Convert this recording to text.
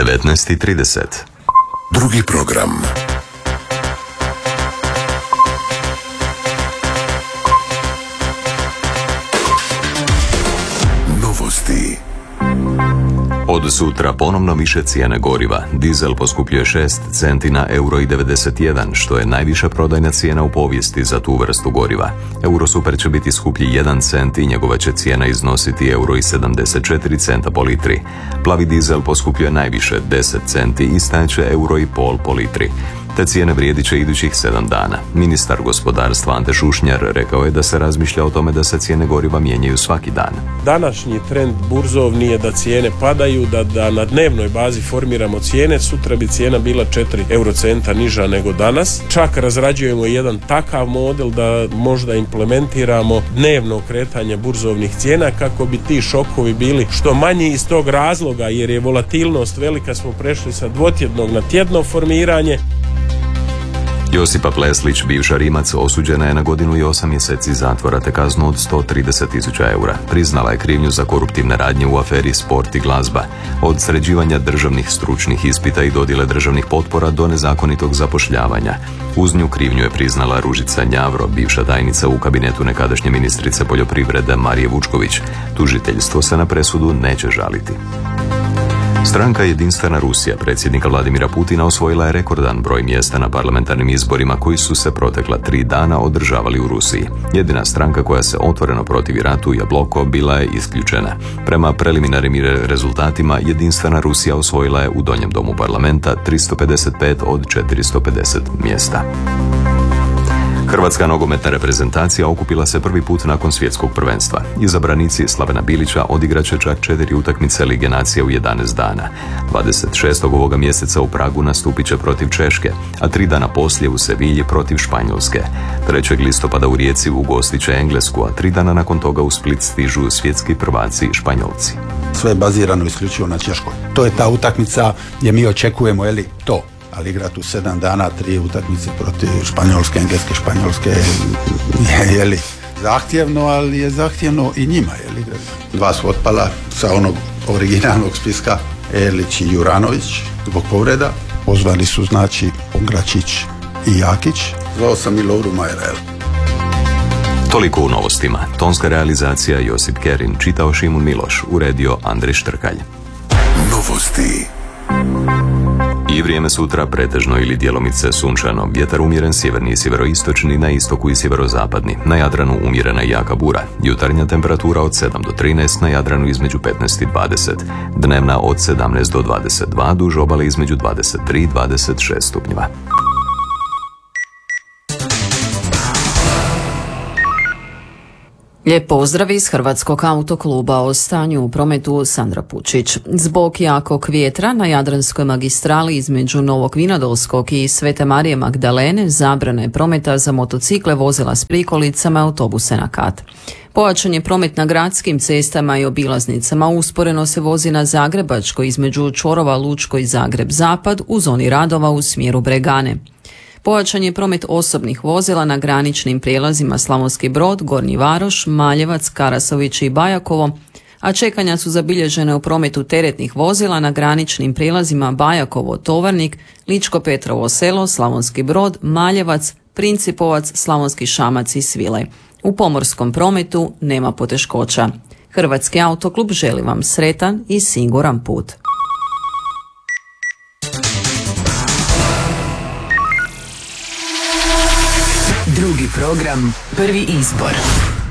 19:30. Drugi program. Novosti. Od sutra ponovno više cijene goriva. Dizel poskupljuje 6 centi na €1,91, što je najviša prodajna cijena u povijesti za tu vrstu goriva. Eurosuper će biti skuplji 1 cent i njegova će cijena iznositi €1,74 po litri. Plavi dizel poskupljuje najviše 10 centi i stajeće €1,5 po litri. Te cijene vrijedit će idućih 7 dana. Ministar gospodarstva Ante Šušnjar rekao je da se razmišlja o tome da se cijene goriva mijenjaju svaki dan. Današnji trend burzovni je da cijene padaju, da na dnevnoj bazi formiramo cijene. Sutra bi cijena bila 4 eurocenta niža nego danas. Čak razrađujemo jedan takav model da možda implementiramo dnevno kretanje burzovnih cijena kako bi ti šokovi bili što manji iz tog razloga, jer je volatilnost velika, smo prešli sa dvotjednog na tjedno formiranje. Josipa Pleslić, bivša Rimac, osuđena je na 1 godinu i 8 mjeseci zatvora te kaznu od 130.000 eura. Priznala je krivnju za koruptivne radnje u aferi Sport i glazba. Od sređivanja državnih stručnih ispita i dodjele državnih potpora do nezakonitog zapošljavanja. Uz nju krivnju je priznala Ružica Njavro, bivša tajnica u kabinetu nekadašnje ministrice poljoprivrede Marije Vučković. Tužiteljstvo se na presudu neće žaliti. Stranka Jedinstvena Rusija predsjednika Vladimira Putina osvojila je rekordan broj mjesta na parlamentarnim izborima koji su se protekla 3 dana održavali u Rusiji. Jedina stranka koja se otvoreno protivi ratu, Jabloko, bila je isključena. Prema preliminarnim rezultatima Jedinstvena Rusija osvojila je u Donjem domu parlamenta 355 od 450 mjesta. Hrvatska nogometna reprezentacija okupila se prvi put nakon svjetskog prvenstva. Izabranici Slavena Bilića odigraće čak 4 utakmice Lige nacija u 11 dana. 26. ovoga mjeseca u Pragu nastupit će protiv Češke, a 3 dana poslije u Sevilji protiv Španjolske. 3. listopada u Rijeci ugostit će Englesku, a 3 dana nakon toga u Split stižu svjetski prvaci Španjolci. Sve je bazirano isključivo na Češkoj. To je ta utakmica gdje mi očekujemo, to. Ali igrati u 7 dana 3 utakmice protiv Španjolske, Engleske, Španjolske je zahtjevno, ali je zahtjevno i njima. 2 su otpala sa onog originalnog spiska, Elić i Juranović zbog povreda. Pozvani su Pongračić i Jakić. Zvao sam i Lovru Majera. Toliko u novostima. Tonska realizacija Josip Kerin, čitao Šimun Miloš, uredio Andrej Štrkalj. Novosti. I vrijeme sutra pretežno ili djelomice sunčano, vjetar umjeren sjeverni i sjeveroistočni, na istoku i sjeverozapadi, na Jadranu umjerena i jaka bura, jutarnja temperatura od 7 do 13, na Jadranu između 15 i 20, dnevna od 17 do 22, duž obale između 23 i 26 stupnjeva. Lijep pozdrav iz Hrvatskog autokluba. O stanju u prometu Sandra Pučić. Zbog jakog vjetra na Jadranskoj magistrali između Novog Vinodolskog i Svete Marije Magdalene zabrana je prometa za motocikle, vozila s prikolicama i autobuse na kat. Pojačan je promet na gradskim cestama i obilaznicama. Usporeno se vozi na Zagrebačkoj između Čvorova, Lučko i Zagreb Zapad u zoni radova u smjeru Bregane. Pojačan je promet osobnih vozila na graničnim prijelazima Slavonski Brod, Gornji Varoš, Maljevac, Karasović i Bajakovo, a čekanja su zabilježene u prometu teretnih vozila na graničnim prijelazima Bajakovo, Tovarnik, Ličko Petrovo Selo, Slavonski Brod, Maljevac, Principovac, Slavonski Šamac i Svilaj. U pomorskom prometu nema poteškoća. Hrvatski autoklub želi vam sretan i siguran put. Drugi program, prvi izbor.